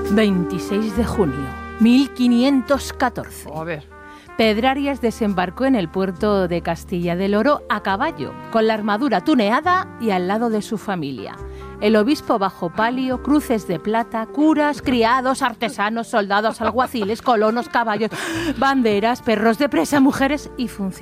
26 de junio, 1514. A ver. Pedrarias desembarcó en el puerto de Castilla del Oro a caballo, con la armadura tuneada y al lado de su familia. El obispo bajo palio, cruces de plata, curas, criados, artesanos, soldados, alguaciles, colonos, caballos, banderas, perros de presa, mujeres y funcionarios.